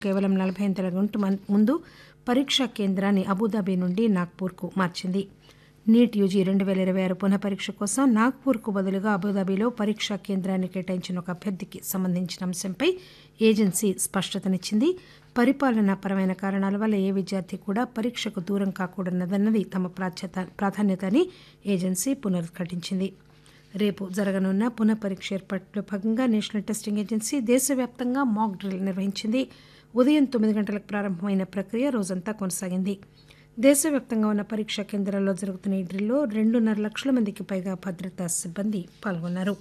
కేవలం 48 గంటల ముందు పరీక్షా కేంద్రాన్ని అబుదాబి నుండి నాగ్పూర్కు మార్చింది. నీట్ యూజీ 2026 పునః పరీక్ష కోసం నాగ్పూర్కు బదులుగా అబుదాబిలో పరీక్షా కేంద్రాన్ని కేటాయించిన ఒక అభ్యర్థికి సంబంధించిన అంశంపై ఏజెన్సీ స్పష్టతనిచ్చింది. పరిపాలనాపరమైన కారణాల వల్ల ఏ విద్యార్థి కూడా పరీక్షకు దూరం కాకూడదన్నది తమ ప్రాధాన్యత అని ఏజెన్సీ పునరుద్ఘాటించింది. రేపు జరగనున్న పునః పరీక్ష ఏర్పాట్లో భాగంగా నేషనల్ టెస్టింగ్ ఏజెన్సీ దేశవ్యాప్తంగా మాక్ డ్రిల్ నిర్వహించింది. ఉదయం 9 గంటలకు ప్రారంభమైన ప్రక్రియ రోజంతా కొనసాగింది. దేశవ్యాప్తంగా ఉన్న పరీక్షా కేంద్రాల్లో జరుగుతున్న ఈ డ్రిల్లో 2.5 లక్షల మందికి పైగా భద్రతా సిబ్బంది పాల్గొన్నారు.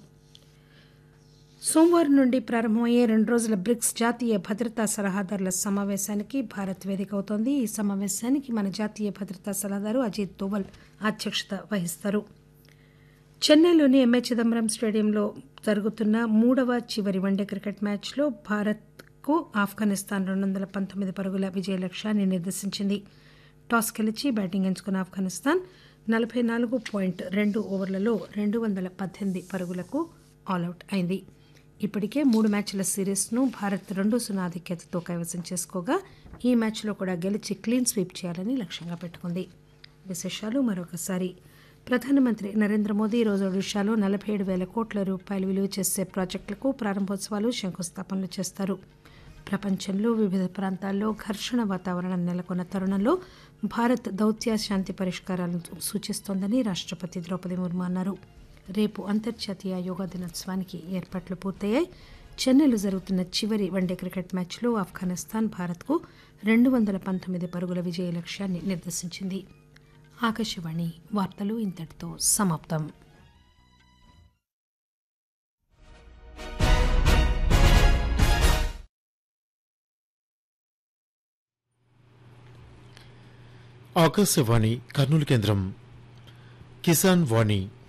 సోమవారం నుండి ప్రారంభమయ్యే 2 రోజుల బ్రిక్స్ జాతీయ భద్రతా సలహాదారుల సమావేశానికి భారత్ వేదిక అవుతోంది. ఈ సమావేశానికి మన జాతీయ భద్రతా సలహాదారు అజిత్ దోవల్ అధ్యక్షత వహిస్తారు. చెన్నైలోని ఎంఏ చిదంబరం స్టేడియంలో జరుగుతున్న 3వ చివరి వన్డే క్రికెట్ మ్యాచ్లో భారత్కు ఆఫ్ఘనిస్తాన్ 219 పరుగుల విజయ లక్ష్యాన్ని నిర్దేశించింది. టాస్ గెలిచి బ్యాటింగ్ ఎంచుకున్న ఆఫ్ఘనిస్తాన్ 44.2 ఓవర్లలో 218 పరుగులకు ఆలౌట్ అయింది. ఇప్పటికే 3 మ్యాచ్ల సిరీస్ను భారత్ 2-0 ఆధిక్యతతో కైవసం చేసుకోగా ఈ మ్యాచ్లో కూడా గెలిచి క్లీన్ స్వీప్ చేయాలని లక్ష్యంగా పెట్టుకుంది. విశేషాలు మరొకసారి. ప్రధానమంత్రి నరేంద్ర మోదీ ఈరోజు ఒడిశాలో 47,000 కోట్ల రూపాయలు విలువ చేసే ప్రాజెక్టులకు ప్రారంభోత్సవాలు, శంకుస్థాపనలు చేస్తారు. ప్రపంచంలో వివిధ ప్రాంతాల్లో ఘర్షణ వాతావరణం నెలకొన్న తరుణంలో భారత్ దౌత్య శాంతి పరిష్కారాలను సూచిస్తోందని రాష్టపతి ద్రౌపది ముర్ము అన్నారు. రేపు అంతర్జాతీయ యోగా దినోత్సవానికి ఏర్పాట్లు పూర్తయ్యాయి. చెన్నైలో జరుగుతున్న చివరి వన్డే క్రికెట్ మ్యాచ్లో ఆఫ్ఘనిస్తాన్ భారత్కు 219 పరుగుల విజయ లక్ష్యాన్ని నిర్దేశించింది. ఆకాశవాణి వార్తలు ఇంతటితో సమాప్తం. ఆకాశవాణి కర్నూలు కేంద్రం. కిసాన్ వాణి